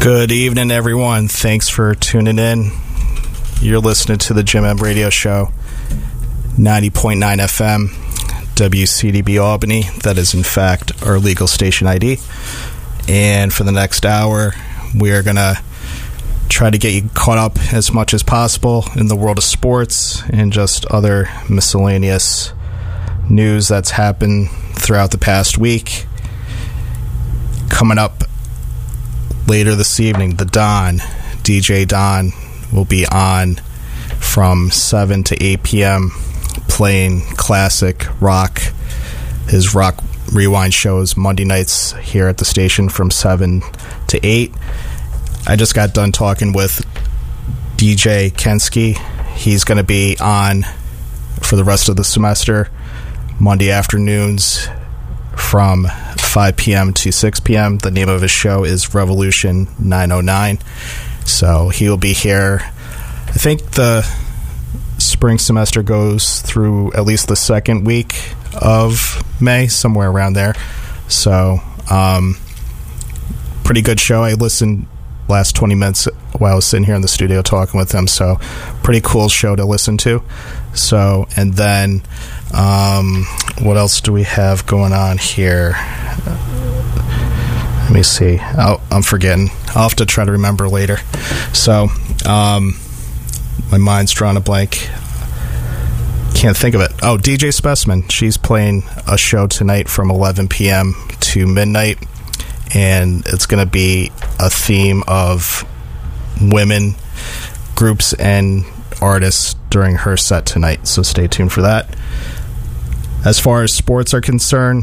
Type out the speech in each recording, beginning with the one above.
Good evening, everyone. Thanks for tuning in. You're listening to the Jim M Radio Show, 90.9 FM, WCDB Albany. That is, in fact, our legal station ID. And for the next hour, we are going to try to get you caught up as much as possible in the world of sports and just other miscellaneous news that's happened throughout the past week. Coming up later this evening, the Don, DJ Don, will be on from 7 to 8 p.m. playing classic rock. His Rock Rewind shows Monday nights here at the station from 7 to 8. I just got done talking with DJ Kensky. He's going to be on for the rest of the semester, Monday afternoons from 5 p.m. to 6 p.m. The name of his show is Revolution 909. So he'll be here. I think the spring semester goes through at least the second week of May, somewhere around there. So, pretty good show. I listened last 20 minutes while I was sitting here in the studio talking with him. So, pretty cool show to listen to. So, and then, what else do we have going on here? Let me see. I'm forgetting. I'll have to try to remember later. So, my mind's drawn a blank. Can't think of it. Oh, DJ Specimen. She's playing a show tonight from 11 p.m. to midnight, and it's going to be a theme of women, groups, and artists during her set tonight, so stay tuned for that. As far as sports are concerned,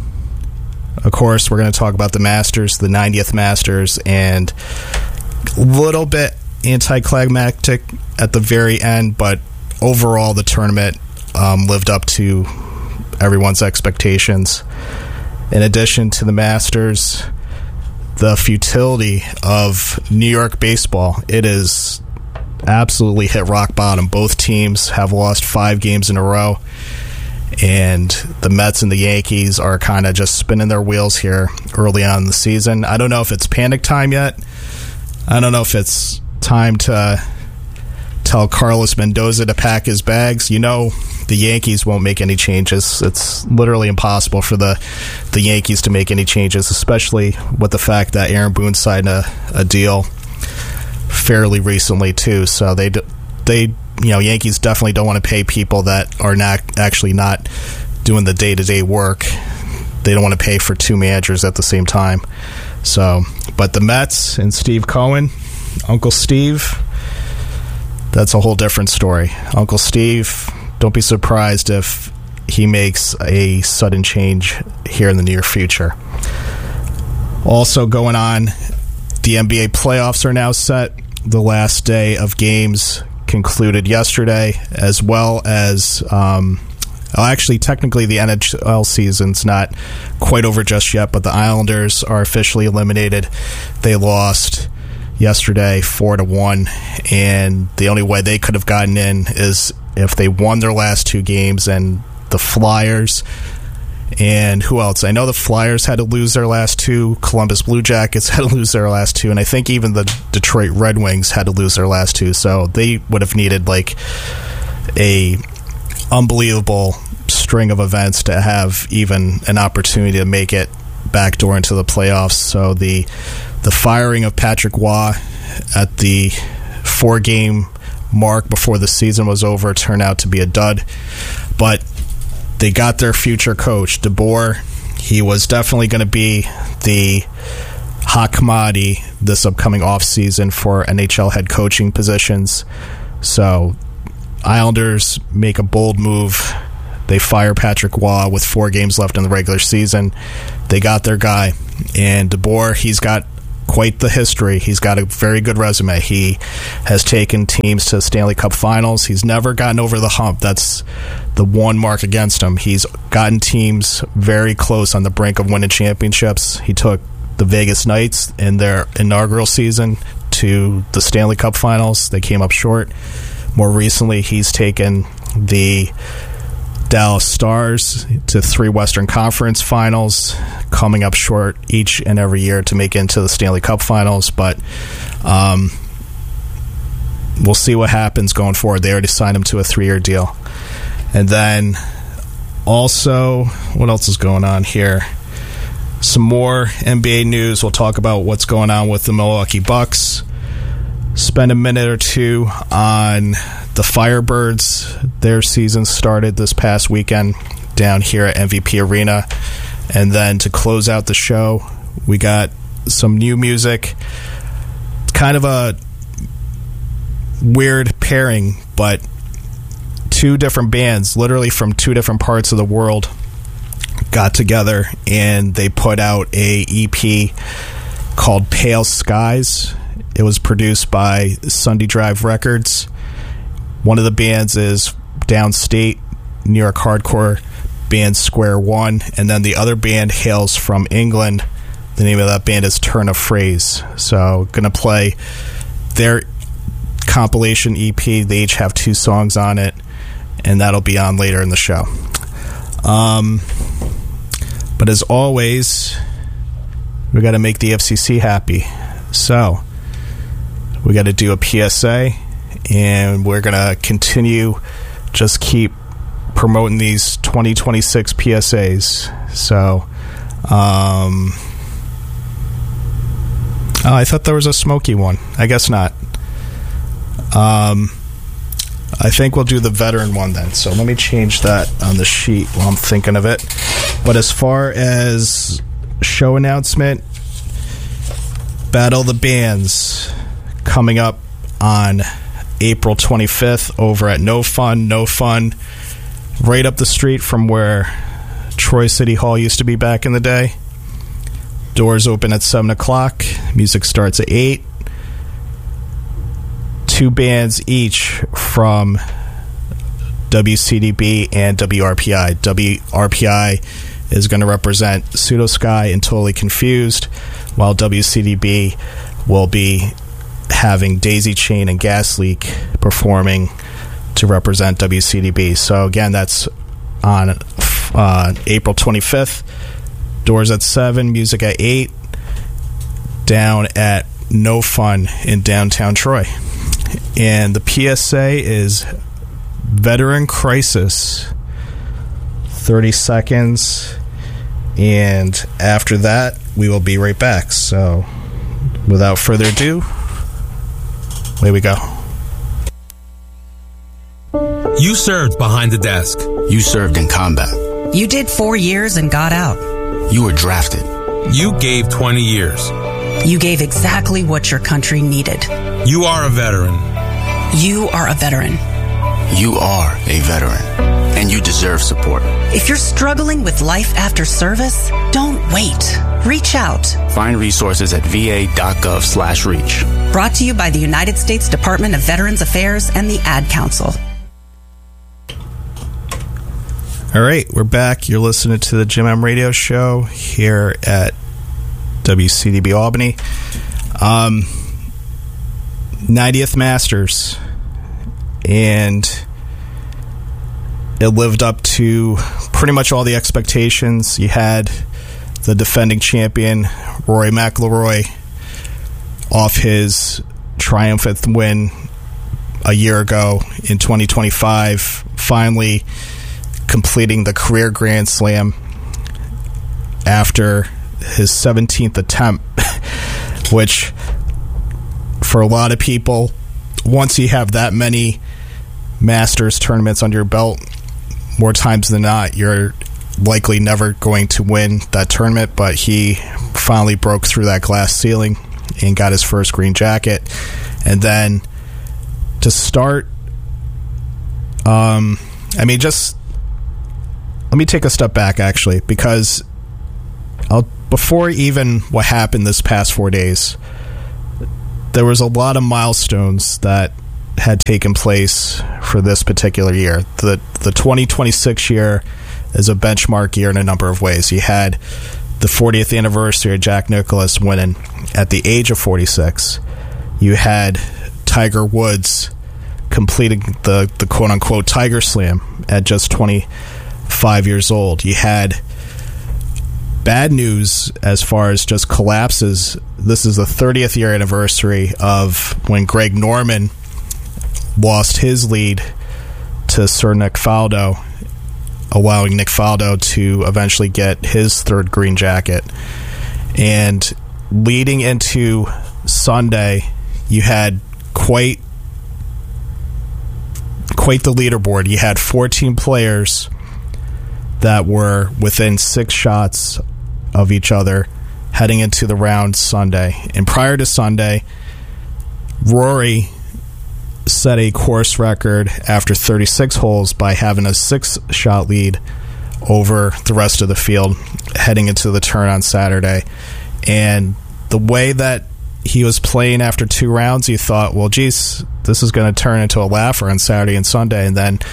of course, we're going to talk about the Masters, the 90th Masters, and a little bit anticlimactic at the very end, but overall the tournament lived up to everyone's expectations. In addition to the Masters, the futility of New York baseball, it is absolutely hit rock bottom. Both teams have lost 5 games in a row, and the Mets and the Yankees are kind of just spinning their wheels here early on in the season. I don't know if it's panic time yet. I don't know if it's time to tell Carlos Mendoza to pack his bags. You know, the Yankees won't make any changes. It's literally impossible for the Yankees to make any changes, especially with the fact that Aaron Boone signed a deal fairly recently too. So they Yankees definitely don't want to pay people that are not doing the day-to-day work. They don't want to pay for 2 managers at the same time. So, but the Mets and Steve Cohen, Uncle Steve, that's a whole different story. Uncle Steve, don't be surprised if he makes a sudden change here in the near future. Also going on, the NBA playoffs are now set. The last day of games concluded yesterday, as well as actually technically the NHL season's not quite over just yet, but the Islanders are officially eliminated. They lost yesterday 4-1, and the only way they could have gotten in is if they won their last 2 games. And the Flyers, and who else? I know the Flyers had to lose their last 2, Columbus Blue Jackets had to lose their last 2, and I think even the Detroit Red Wings had to lose their last 2, so they would have needed like a unbelievable string of events to have even an opportunity to make it backdoor into the playoffs. So the firing of Patrick Waugh at the 4-game mark before the season was over turned out to be a dud, but they got their future coach, DeBoer. He was definitely going to be the hot commodity this upcoming offseason for NHL head coaching positions. So Islanders make a bold move. They fire Patrick Waugh with 4 games left in the regular season. They got their guy. And DeBoer, he's got quite the history. He's got a very good resume. He has taken teams to Stanley Cup Finals. He's never gotten over the hump. That's the one mark against him. He's gotten teams very close on the brink of winning championships. He took the Vegas Knights in their inaugural season to the Stanley Cup Finals. They came up short. More recently, he's taken the Dallas Stars to 3 Western Conference Finals, coming up short each and every year to make it into the Stanley Cup Finals. But we'll see what happens going forward. They already signed him to a 3-year deal. And then also, what else is going on here? Some more NBA news. We'll talk about what's going on with the Milwaukee Bucks. Spend a minute or two on the Firebirds. Their season started this past weekend down here at MVP Arena. And then to close out the show, we got some new music. It's kind of a weird pairing, but 2 different bands, literally from 2 different parts of the world, got together and they put out a EP called Pale Skies. It was produced by Sunday Drive Records. One of the bands is downstate New York hardcore band Square One, and then the other band hails from England. The name of that band is Turn of Phrase. So gonna play their compilation EP. They each have 2 songs on it, and that'll be on later in the show. But as always, we got to make the FCC happy. So we got to do a PSA, and we're going to continue, just keep promoting these 2026 PSAs. So, I thought there was a Smokey one. I guess not. I think we'll do the veteran one then. So let me change that on the sheet while I'm thinking of it. But as far as show announcement, Battle of the Bands coming up on April 25th over at No Fun, right up the street from where Troy City Hall used to be back in the day. Doors open at 7 o'clock. Music starts at 8. 2 bands each from WCDB and WRPI. WRPI is going to represent Pseudo Sky and Totally Confused, while WCDB will be having Daisy Chain and Gas Leak performing to represent WCDB. So again, that's on April 25th. Doors at 7, music at 8, down at No Fun in downtown Troy. And the PSA is Veteran Crisis, 30 seconds, and after that we will be right back. So without further ado, away we go. You served behind the desk. You served in combat. You did 4 years and got out. You were drafted. You gave 20 years. You gave exactly what your country needed. You are a veteran. You are a veteran. You are a veteran, and you deserve support. If you're struggling with life after service, don't wait. Reach out. Find resources at va.gov/reach. Brought to you by the United States Department of Veterans Affairs and the Ad Council. All right, we're back. You're listening to the Jim M Radio Show here at WCDB Albany. 90th Masters, and it lived up to pretty much all the expectations. You had the defending champion Rory McIlroy off his triumphant win a year ago in 2025, finally completing the career Grand Slam after his 17th attempt, which for a lot of people, once you have that many Masters tournaments under your belt, more times than not, you're likely never going to win that tournament. But he finally broke through that glass ceiling and got his first green jacket. And then to start, just let me take a step back, actually, because before even what happened this past 4 days, there was a lot of milestones that had taken place for this particular year. The 2026 year is a benchmark year in a number of ways. You had the 40th anniversary of Jack Nicklaus winning at the age of 46. You had Tiger Woods completing the quote-unquote Tiger Slam at just 25 5 years old. You had bad news as far as just collapses. This is the 30th year anniversary of when Greg Norman lost his lead to Sir Nick Faldo, allowing Nick Faldo to eventually get his third green jacket. And leading into Sunday, you had quite the leaderboard. You had 14 players that were within 6 shots of each other heading into the round Sunday. And prior to Sunday, Rory set a course record after 36 holes by having a 6-shot lead over the rest of the field heading into the turn on Saturday. And the way that he was playing after 2 rounds, you thought, well, geez, this is going to turn into a laugher on Saturday and Sunday. And then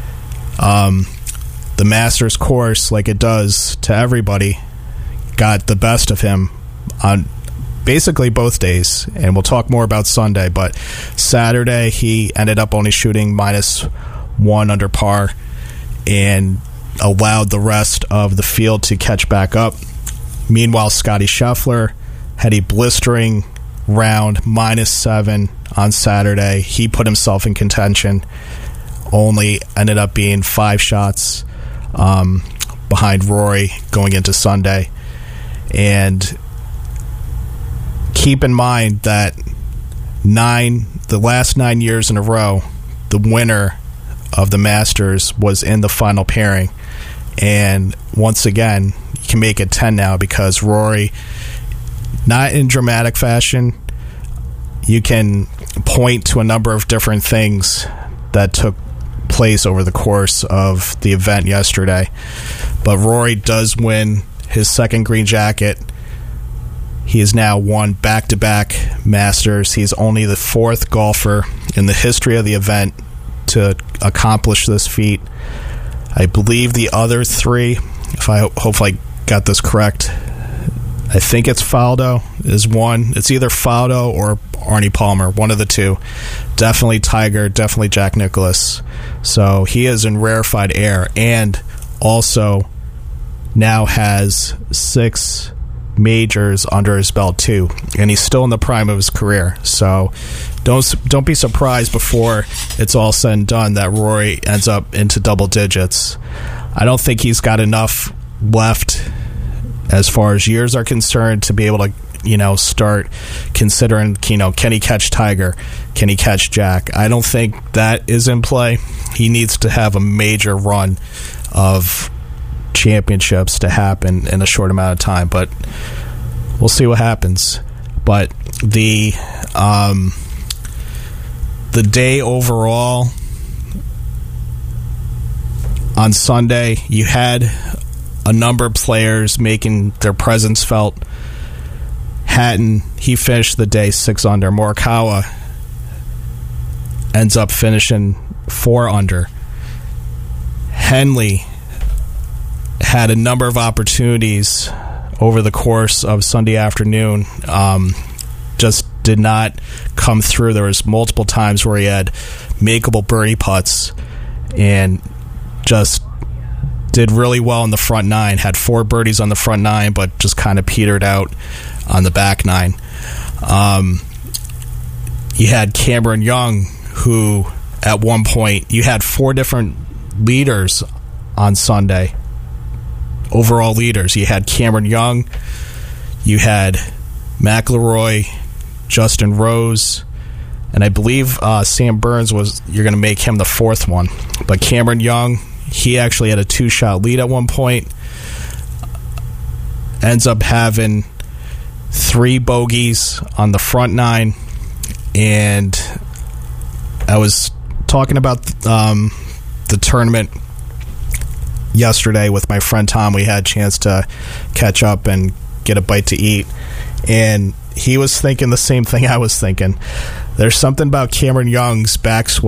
the Masters course, like it does to everybody, got the best of him on basically both days. And we'll talk more about Sunday, but Saturday he ended up only shooting -1 under par and allowed the rest of the field to catch back up. Meanwhile, Scottie Scheffler had a blistering round, -7 on Saturday. He put himself in contention, only ended up being 5 shots behind Rory going into Sunday. And keep in mind that the last 9 years in a row, the winner of the Masters was in the final pairing. And once again, you can make it 10 now because Rory, not in dramatic fashion, you can point to a number of different things that took place over the course of the event yesterday. But Rory does win his second green jacket. He has now won back-to-back Masters. He's only the 4th golfer in the history of the event to accomplish this feat. I believe the other 3, hopefully I got this correct, I think it's Faldo is one. It's either Faldo or Arnie Palmer, one of the two. Definitely Tiger, definitely Jack Nicklaus. So he is in rarefied air and also now has 6 majors under his belt too, and he's still in the prime of his career. So don't be surprised before it's all said and done that Rory ends up into double digits. I don't think he's got enough left as far as years are concerned to be able to start considering can he catch Tiger, can he catch Jack. I don't think that is in play. He needs to have a major run of championships to happen in a short amount of time, but we'll see what happens. But the day overall on Sunday, you had a number of players making their presence felt. Hatton, he finished the day 6 under. Morikawa ends up finishing 4 under. Henley had a number of opportunities over the course of Sunday afternoon, just did not come through. There was multiple times where he had makeable birdie putts and just did really well in the front 9, had 4 birdies on the front 9, but just kind of petered out on the back 9. You had Cameron Young, who at one point, you had 4 different leaders on Sunday, overall leaders. You had Cameron Young, you had McIlroy, Justin Rose, and I believe Sam Burns you're going to make him the 4th one. But Cameron Young, he actually had a 2-shot lead at one point, ends up having 3 bogeys on the front 9, and I was talking about the tournament yesterday with my friend Tom. We had a chance to catch up and get a bite to eat, and he was thinking the same thing I was thinking. There's something about Cameron Young's backswing